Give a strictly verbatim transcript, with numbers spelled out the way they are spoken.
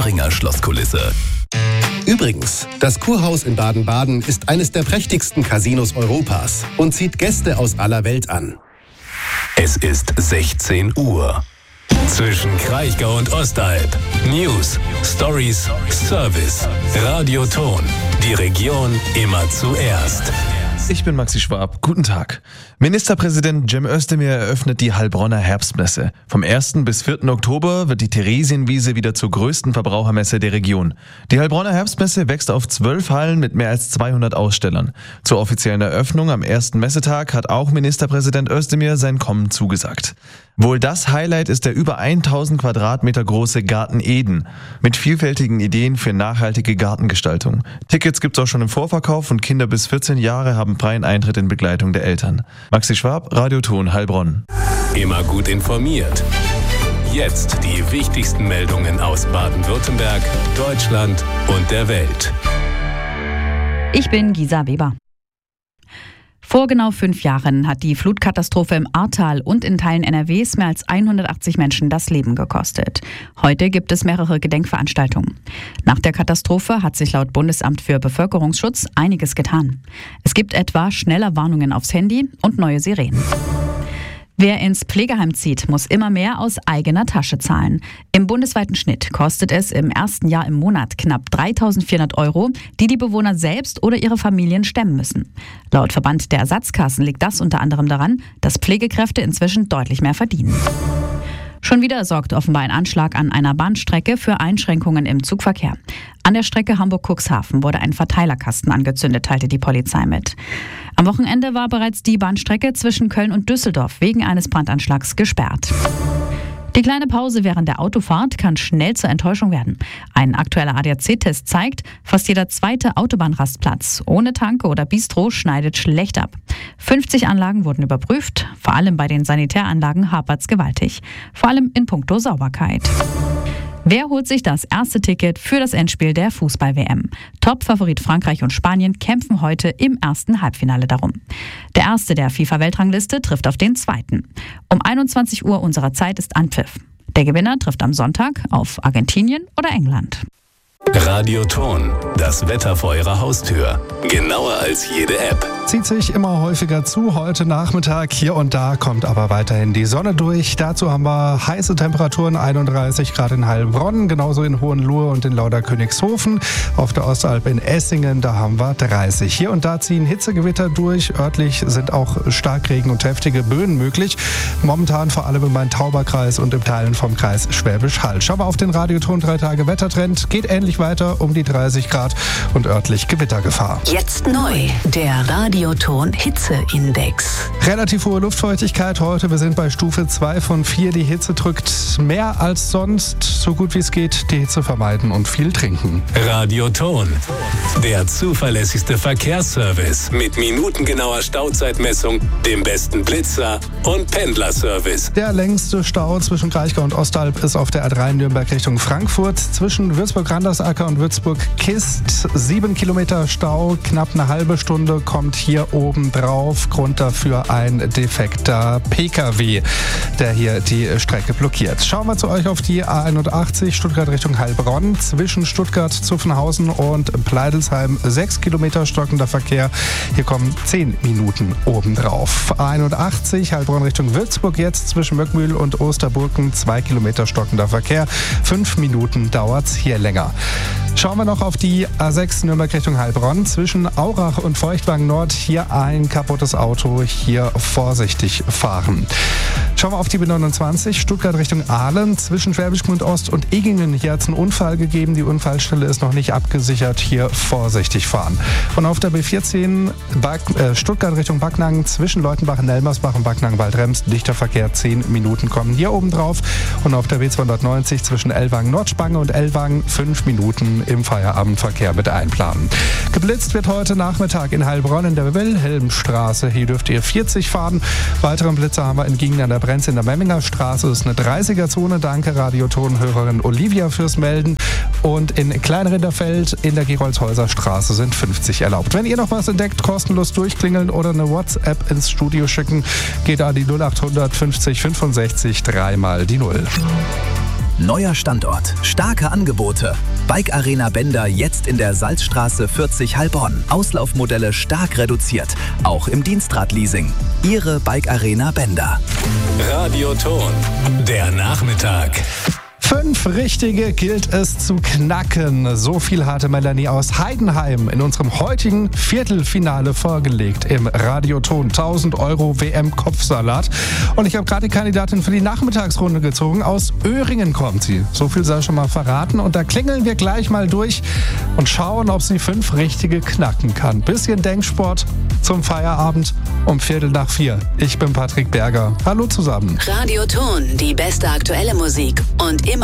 Thüringer Schlosskulisse. Übrigens, das Kurhaus in Baden-Baden ist eines der prächtigsten Casinos Europas und zieht Gäste aus aller Welt an. Es ist sechzehn Uhr. Zwischen Kraichgau und Ostalb. News, Stories, Service. Radioton. Die Region immer zuerst. Ich bin Maxi Schwab. Guten Tag. Ministerpräsident Cem Özdemir eröffnet die Heilbronner Herbstmesse. Vom ersten bis vierten Oktober wird die Theresienwiese wieder zur größten Verbrauchermesse der Region. Die Heilbronner Herbstmesse wächst auf zwölf Hallen mit mehr als zweihundert Ausstellern. Zur offiziellen Eröffnung am ersten Messetag hat auch Ministerpräsident Özdemir sein Kommen zugesagt. Wohl das Highlight ist der über tausend Quadratmeter große Garten Eden mit vielfältigen Ideen für nachhaltige Gartengestaltung. Tickets gibt's auch schon im Vorverkauf und Kinder bis vierzehn Jahre haben freien Eintritt in Begleitung der Eltern. Maxi Schwab, Radioton Heilbronn. Immer gut informiert. Jetzt die wichtigsten Meldungen aus Baden-Württemberg, Deutschland und der Welt. Ich bin Gisa Weber. Vor genau fünf Jahren hat die Flutkatastrophe im Ahrtal und in Teilen N R Ws mehr als hundertachtzig Menschen das Leben gekostet. Heute gibt es mehrere Gedenkveranstaltungen. Nach der Katastrophe hat sich laut Bundesamt für Bevölkerungsschutz einiges getan. Es gibt etwa schneller Warnungen aufs Handy und neue Sirenen. Wer ins Pflegeheim zieht, muss immer mehr aus eigener Tasche zahlen. Im bundesweiten Schnitt kostet es im ersten Jahr im Monat knapp dreitausendvierhundert Euro, die die Bewohner selbst oder ihre Familien stemmen müssen. Laut Verband der Ersatzkassen liegt das unter anderem daran, dass Pflegekräfte inzwischen deutlich mehr verdienen. Schon wieder sorgt offenbar ein Anschlag an einer Bahnstrecke für Einschränkungen im Zugverkehr. An der Strecke Hamburg-Cuxhaven wurde ein Verteilerkasten angezündet, teilte die Polizei mit. Am Wochenende war bereits die Bahnstrecke zwischen Köln und Düsseldorf wegen eines Brandanschlags gesperrt. Die kleine Pause während der Autofahrt kann schnell zur Enttäuschung werden. Ein aktueller A D A C-Test zeigt, fast jeder zweite Autobahnrastplatz ohne Tanke oder Bistro schneidet schlecht ab. fünfzig Anlagen wurden überprüft, vor allem bei den Sanitäranlagen hapert's gewaltig. Vor allem in puncto Sauberkeit. Wer holt sich das erste Ticket für das Endspiel der Fußball-W M? Top-Favorit Frankreich und Spanien kämpfen heute im ersten Halbfinale darum. Der erste der FIFA-Weltrangliste trifft auf den zweiten. Um einundzwanzig Uhr unserer Zeit ist Anpfiff. Der Gewinner trifft am Sonntag auf Argentinien oder England. Radioton, das Wetter vor Ihrer Haustür. Genauer als jede App. Zieht sich immer häufiger zu. Heute Nachmittag hier und da kommt aber weiterhin die Sonne durch. Dazu haben wir heiße Temperaturen, einunddreißig Grad in Heilbronn, genauso in Hohenlohe und in Lauderkönigshofen. Auf der Ostalb in Essingen, da haben wir dreißig. Hier und da ziehen Hitzegewitter durch. Örtlich sind auch Starkregen und heftige Böen möglich. Momentan vor allem im Main-Tauber-Kreis und im Teilen vom Kreis Schwäbisch Hall. Schauen wir auf den Radioton drei Tage Wettertrend. Geht ähnlich weiter um die dreißig Grad und örtlich Gewittergefahr. Jetzt neu, der Radioton Hitzeindex. Relativ hohe Luftfeuchtigkeit heute. Wir sind bei Stufe zwei von vier. Die Hitze drückt mehr als sonst. So gut wie es geht, die Hitze vermeiden und viel trinken. Radioton, der zuverlässigste Verkehrsservice mit minutengenauer Stauzeitmessung, dem besten Blitzer und Pendlerservice. Der längste Stau zwischen Kraichgau und Ostalb ist auf der A drei Nürnberg Richtung Frankfurt. Zwischen Würzburg-Randersacker und Würzburg-Kist sieben Kilometer Stau, knapp eine halbe Stunde kommt hier oben drauf. Grund dafür ein defekter P K W, der hier die Strecke blockiert. Schauen wir zu euch auf die A einundachtzig, Stuttgart Richtung Heilbronn. Zwischen Stuttgart, Zuffenhausen und Pleidelsheim sechs Kilometer stockender Verkehr. Hier kommen zehn Minuten obendrauf. A einundachtzig, Heilbronn Richtung Würzburg jetzt zwischen Möckmühl und Osterburgen zwei Kilometer stockender Verkehr. Fünf Minuten dauert's hier länger. Schauen wir noch auf die A sechs Nürnberg Richtung Heilbronn. Zwischen Aurach und Feuchtwagen Nord hier ein kaputtes Auto. Hier vorsichtig fahren. Schauen wir auf die B neunundzwanzig, Stuttgart Richtung Aalen. Zwischen Schwäbisch Gmünd Ost und Egingen. Hier hat es einen Unfall gegeben. Die Unfallstelle ist noch nicht abgesichert. Hier vorsichtig fahren. Und auf der B vierzehn Back, äh, Stuttgart Richtung Backnang. Zwischen Leutenbach, Nelmersbach und Backnang-Waldrems. Dichter Verkehr, zehn Minuten kommen hier oben drauf. Und auf der B zweihundertneunzig zwischen Ellwangen Nordspange und Ellwangen fünf Minuten im Feierabendverkehr mit einplanen. Geblitzt wird heute Nachmittag in Heilbronn in der Wilhelmstraße. Hier dürft ihr vierzig fahren. Weiteren Blitzer haben wir in Giengen an der Brenz in der Memminger Straße. Das ist eine dreißiger-Zone. Danke Radiotonhörerin Olivia fürs Melden. Und in Kleinrinderfeld in der Gerolzhäuser Straße sind fünfzig erlaubt. Wenn ihr noch was entdeckt, kostenlos durchklingeln oder eine WhatsApp ins Studio schicken, geht an die null acht hundert fünfzig fünfundsechzig dreimal die Null. Neuer Standort, starke Angebote. Bike Arena Bender jetzt in der Salzstraße vierzig Heilbronn. Auslaufmodelle stark reduziert, auch im Dienstradleasing. Ihre Bike Arena Bender. Radioton, der Nachmittag. Fünf richtige gilt es zu knacken. So viel hatte Melanie aus Heidenheim in unserem heutigen Viertelfinale vorgelegt im Radioton. tausend Euro W M-Kopfsalat. Und ich habe gerade die Kandidatin für die Nachmittagsrunde gezogen. Aus Öhringen kommt sie. So viel sei schon mal verraten. Und da klingeln wir gleich mal durch und schauen, ob sie fünf richtige knacken kann. Bisschen Denksport zum Feierabend um Viertel nach vier. Ich bin Patrick Berger. Hallo zusammen. Radioton, die beste aktuelle Musik und immer